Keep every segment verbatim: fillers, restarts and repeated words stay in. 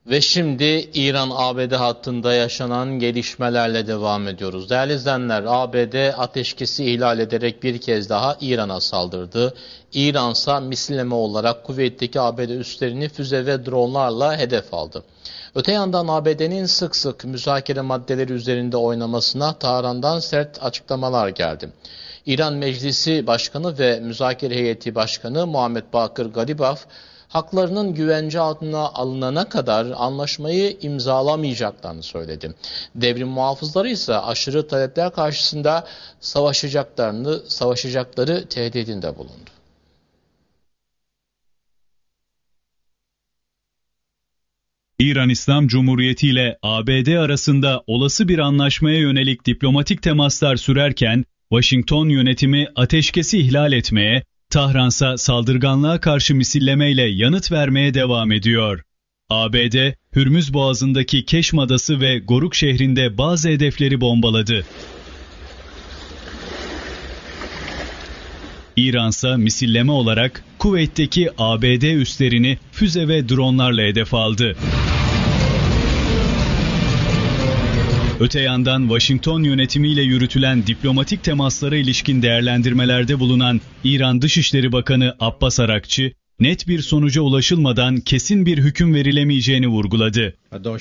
Ve şimdi İran-A B D hattında yaşanan gelişmelerle devam ediyoruz. Değerli izleyenler, A B D ateşkesi ihlal ederek bir kez daha İran'a saldırdı. İran ise misilleme olarak Kuveyt'teki A B D üslerini füze ve dronlarla hedef aldı. Öte yandan A B D'nin sık sık müzakere maddeleri üzerinde oynamasına Tahran'dan sert açıklamalar geldi. İran Meclisi Başkanı ve Müzakere Heyeti Başkanı Muhammed Bakır Galibaf, haklarının güvence altına alınana kadar anlaşmayı imzalamayacaklarını söyledi. Devrim muhafızları ise aşırı talepler karşısında savaşacaklarını, savaşacakları tehdidinde bulundu. İran İslam Cumhuriyeti ile A B D arasında olası bir anlaşmaya yönelik diplomatik temaslar sürerken, Washington yönetimi ateşkesi ihlal etmeye, Tahran'sa saldırganlığa karşı misillemeyle yanıt vermeye devam ediyor. A B D, Hürmüz Boğazı'ndaki Keşm Adası ve Goruk şehrinde bazı hedefleri bombaladı. İran'sa misilleme olarak Kuveyt'teki A B D üslerini füze ve dronlarla hedef aldı. Öte yandan Washington yönetimiyle yürütülen diplomatik temaslara ilişkin değerlendirmelerde bulunan İran Dışişleri Bakanı Abbas Arakçı, net bir sonuca ulaşılmadan kesin bir hüküm verilemeyeceğini vurguladı.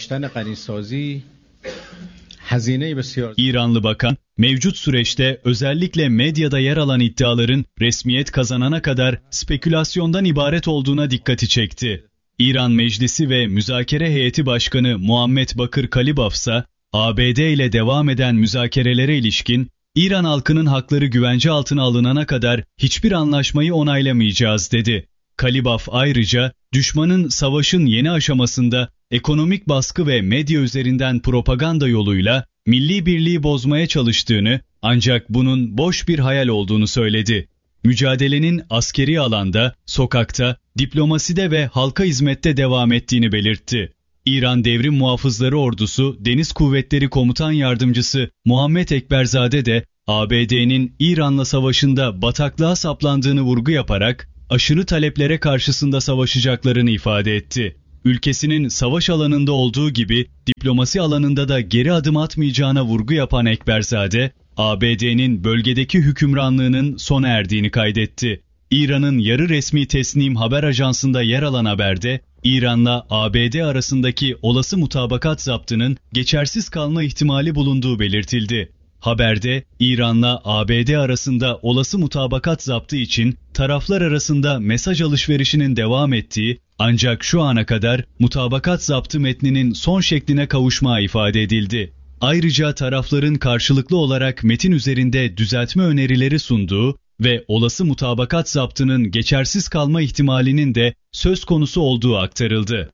İranlı bakan, mevcut süreçte özellikle medyada yer alan iddiaların resmiyet kazanana kadar spekülasyondan ibaret olduğuna dikkati çekti. İran Meclisi ve Müzakere Heyeti Başkanı Muhammed Bakır Galibaf ise, A B D ile devam eden müzakerelere ilişkin, İran halkının hakları güvence altına alınana kadar hiçbir anlaşmayı onaylamayacağız dedi. Galibaf ayrıca, düşmanın savaşın yeni aşamasında ekonomik baskı ve medya üzerinden propaganda yoluyla milli birliği bozmaya çalıştığını, ancak bunun boş bir hayal olduğunu söyledi. Mücadelenin askeri alanda, sokakta, diplomaside ve halka hizmette devam ettiğini belirtti. İran Devrim Muhafızları Ordusu Deniz Kuvvetleri Komutan Yardımcısı Muhammed Ekberzade de A B D'nin İran'la savaşında bataklığa saplandığını vurgu yaparak aşırı taleplere karşısında savaşacaklarını ifade etti. Ülkesinin savaş alanında olduğu gibi diplomasi alanında da geri adım atmayacağına vurgu yapan Ekberzade, A B D'nin bölgedeki hükümranlığının sona erdiğini kaydetti. İran'ın yarı resmi Tesnim haber ajansında yer alan haberde, İran'la A B D arasındaki olası mutabakat zaptının geçersiz kalma ihtimali bulunduğu belirtildi. Haberde, İran'la A B D arasında olası mutabakat zaptı için taraflar arasında mesaj alışverişinin devam ettiği, ancak şu ana kadar mutabakat zaptı metninin son şekline kavuşma ifade edildi. Ayrıca tarafların karşılıklı olarak metin üzerinde düzeltme önerileri sunduğu ve olası mutabakat zaptının geçersiz kalma ihtimalinin de söz konusu olduğu aktarıldı.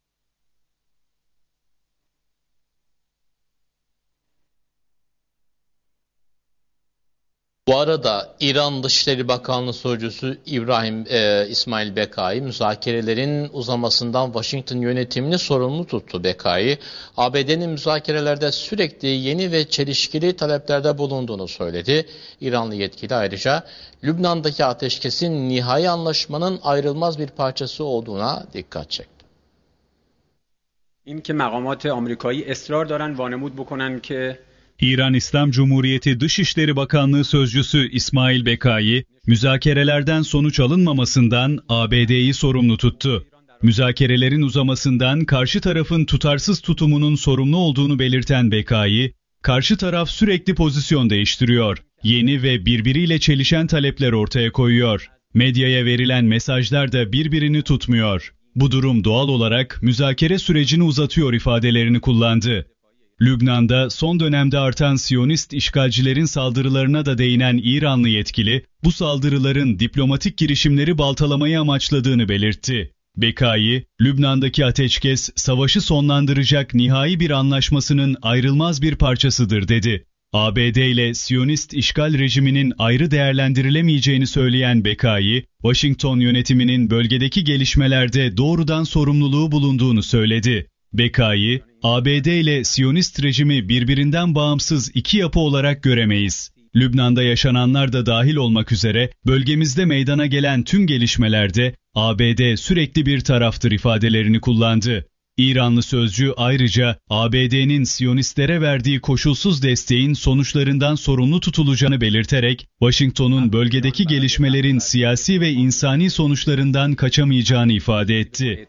Bu arada İran Dışişleri Bakanlığı Sözcüsü İbrahim e, İsmail Bekai, müzakerelerin uzamasından Washington yönetimini sorumlu tuttu. Bekai, A B D'nin müzakerelerde sürekli yeni ve çelişkili taleplerde bulunduğunu söyledi. İranlı yetkili ayrıca Lübnan'daki ateşkesin nihai anlaşmanın ayrılmaz bir parçası olduğuna dikkat çekti. این که مقامات آمریکایی اصرار دارن وانمود بکنن که İran İslam Cumhuriyeti Dışişleri Bakanlığı Sözcüsü İsmail Bekai, müzakerelerden sonuç alınmamasından A B D'yi sorumlu tuttu. Müzakerelerin uzamasından karşı tarafın tutarsız tutumunun sorumlu olduğunu belirten Bekai, karşı taraf sürekli pozisyon değiştiriyor, yeni ve birbiriyle çelişen talepler ortaya koyuyor. Medyaya verilen mesajlar da birbirini tutmuyor. Bu durum doğal olarak müzakere sürecini uzatıyor ifadelerini kullandı. Lübnan'da son dönemde artan Siyonist işgalcilerin saldırılarına da değinen İranlı yetkili, bu saldırıların diplomatik girişimleri baltalamayı amaçladığını belirtti. Bekai, Lübnan'daki ateşkes, savaşı sonlandıracak nihai bir anlaşmasının ayrılmaz bir parçasıdır dedi. A B D ile Siyonist işgal rejiminin ayrı değerlendirilemeyeceğini söyleyen Bekai, Washington yönetiminin bölgedeki gelişmelerde doğrudan sorumluluğu bulunduğunu söyledi. Bekai, A B D ile Siyonist rejimi birbirinden bağımsız iki yapı olarak göremeyiz. Lübnan'da yaşananlar da dahil olmak üzere bölgemizde meydana gelen tüm gelişmelerde A B D sürekli bir taraftır ifadelerini kullandı. İranlı sözcü ayrıca A B D'nin Siyonistlere verdiği koşulsuz desteğin sonuçlarından sorumlu tutulacağını belirterek, Washington'un bölgedeki gelişmelerin siyasi ve insani sonuçlarından kaçamayacağını ifade etti.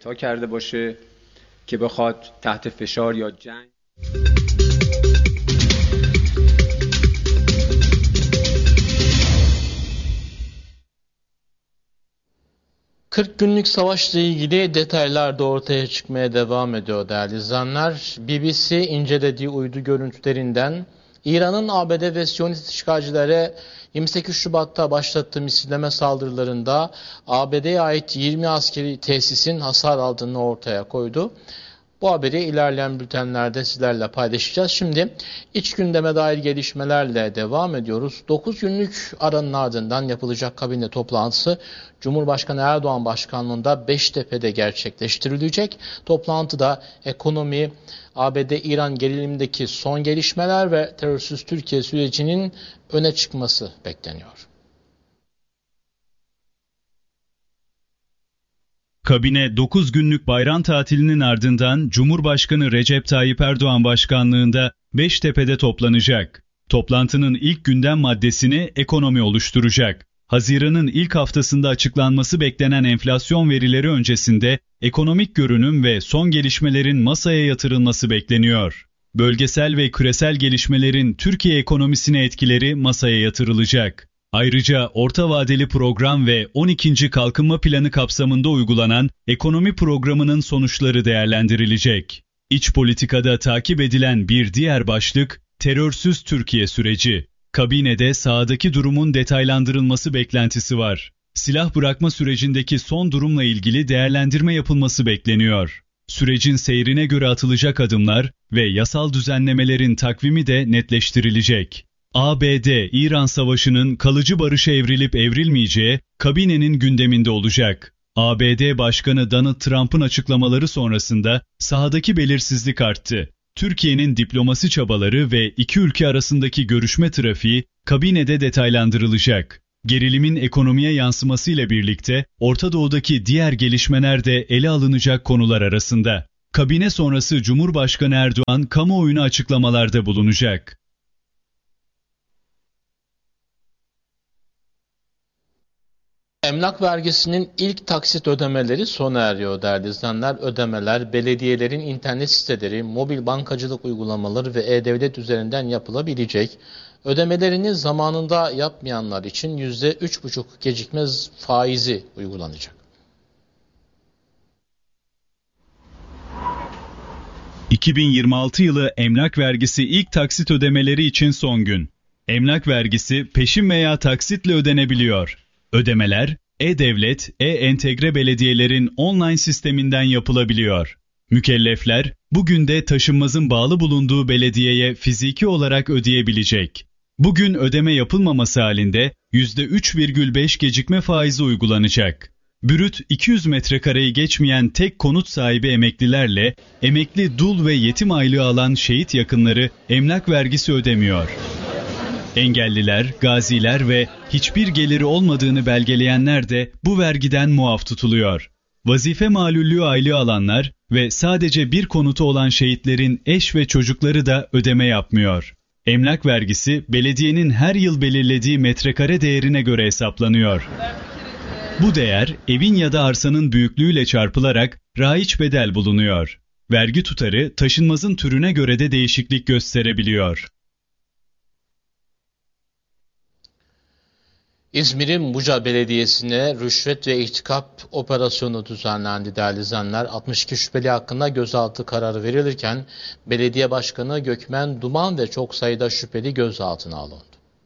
kırk günlük savaşla ilgili detaylar da ortaya çıkmaya devam ediyor değerli izleyenler. B B C incelediği uydu görüntülerinden İran'ın A B D ve Siyonist işgalcilere yirmi sekiz Şubat'ta başlattığı misilleme saldırılarında A B D'ye ait yirmi askeri tesisin hasar aldığını ortaya koydu. Bu haberi ilerleyen bültenlerde sizlerle paylaşacağız. Şimdi iç gündeme dair gelişmelerle devam ediyoruz. dokuz günlük aranın ardından yapılacak kabine toplantısı Cumhurbaşkanı Erdoğan başkanlığında Beştepe'de gerçekleştirilecek. Toplantıda ekonomi, A B D-İran gerilimindeki son gelişmeler ve terörsüz Türkiye sürecinin öne çıkması bekleniyor. Kabine dokuz günlük bayram tatilinin ardından Cumhurbaşkanı Recep Tayyip Erdoğan başkanlığında Beştepe'de toplanacak. Toplantının ilk gündem maddesini ekonomi oluşturacak. Haziran'ın ilk haftasında açıklanması beklenen enflasyon verileri öncesinde ekonomik görünüm ve son gelişmelerin masaya yatırılması bekleniyor. Bölgesel ve küresel gelişmelerin Türkiye ekonomisine etkileri masaya yatırılacak. Ayrıca orta vadeli program ve on ikinci kalkınma planı kapsamında uygulanan ekonomi programının sonuçları değerlendirilecek. İç politikada takip edilen bir diğer başlık terörsüz Türkiye süreci. Kabinede sahadaki durumun detaylandırılması beklentisi var. Silah bırakma sürecindeki son durumla ilgili değerlendirme yapılması bekleniyor. Sürecin seyrine göre atılacak adımlar ve yasal düzenlemelerin takvimi de netleştirilecek. A B D-İran savaşının kalıcı barışa evrilip evrilmeyeceği kabinenin gündeminde olacak. A B D Başkanı Donald Trump'ın açıklamaları sonrasında sahadaki belirsizlik arttı. Türkiye'nin diplomasi çabaları ve iki ülke arasındaki görüşme trafiği kabinede detaylandırılacak. Gerilimin ekonomiye yansımasıyla birlikte Orta Doğu'daki diğer gelişmeler de ele alınacak konular arasında. Kabine sonrası Cumhurbaşkanı Erdoğan kamuoyuna açıklamalarda bulunacak. Emlak vergisinin ilk taksit ödemeleri sona eriyor değerli izleyenler. Ödemeler belediyelerin internet siteleri, mobil bankacılık uygulamaları ve e-devlet üzerinden yapılabilecek. Ödemelerini zamanında yapmayanlar için yüzde üç buçuk gecikme faizi uygulanacak. iki bin yirmi altı yılı emlak vergisi ilk taksit ödemeleri için son gün. Emlak vergisi peşin veya taksitle ödenebiliyor. Ödemeler, e-devlet, e-entegre belediyelerin online sisteminden yapılabiliyor. Mükellefler, bugün de taşınmazın bağlı bulunduğu belediyeye fiziki olarak ödeyebilecek. Bugün ödeme yapılmaması halinde yüzde üç virgül beş gecikme faizi uygulanacak. Brüt iki yüz metrekareyi geçmeyen tek konut sahibi emeklilerle, emekli dul ve yetim aylığı alan şehit yakınları emlak vergisi ödemiyor. Engelliler, gaziler ve hiçbir geliri olmadığını belgeleyenler de bu vergiden muaf tutuluyor. Vazife malullüğü aylığı alanlar ve sadece bir konutu olan şehitlerin eş ve çocukları da ödeme yapmıyor. Emlak vergisi belediyenin her yıl belirlediği metrekare değerine göre hesaplanıyor. Bu değer evin ya da arsanın büyüklüğüyle çarpılarak raiç bedel bulunuyor. Vergi tutarı taşınmazın türüne göre de değişiklik gösterebiliyor. İzmir'in Buca Belediyesi'ne rüşvet ve ihtikap operasyonu düzenlendi değerli izleyenler. altmış iki şüpheli hakkında gözaltı kararı verilirken belediye başkanı Gökmen Duman ve çok sayıda şüpheli gözaltına alındı.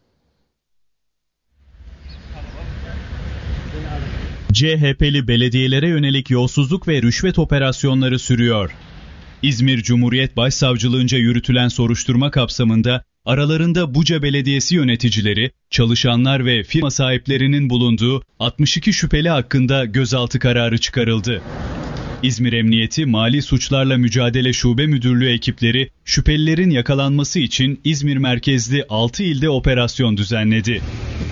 C H P'li belediyelere yönelik yolsuzluk ve rüşvet operasyonları sürüyor. İzmir Cumhuriyet Başsavcılığınca yürütülen soruşturma kapsamında aralarında Buca Belediyesi yöneticileri, çalışanlar ve firma sahiplerinin bulunduğu altmış iki şüpheli hakkında gözaltı kararı çıkarıldı. İzmir Emniyeti Mali Suçlarla Mücadele Şube Müdürlüğü ekipleri şüphelilerin yakalanması için İzmir merkezli altı ilde operasyon düzenledi.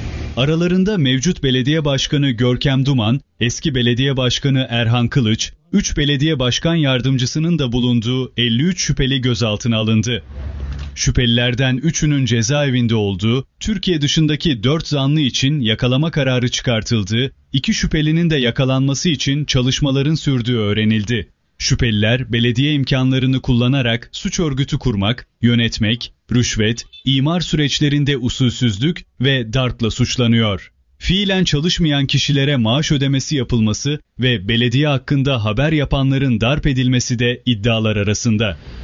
Aralarında mevcut belediye başkanı Görkem Duman, eski belediye başkanı Erhan Kılıç, üç belediye başkan yardımcısının da bulunduğu elli üç şüpheli gözaltına alındı. Şüphelilerden üçünün cezaevinde olduğu, Türkiye dışındaki dört zanlı için yakalama kararı çıkartıldığı, iki şüphelinin de yakalanması için çalışmaların sürdüğü öğrenildi. Şüpheliler belediye imkanlarını kullanarak suç örgütü kurmak, yönetmek, rüşvet, imar süreçlerinde usulsüzlük ve darpla suçlanıyor. Fiilen çalışmayan kişilere maaş ödemesi yapılması ve belediye hakkında haber yapanların darp edilmesi de iddialar arasında.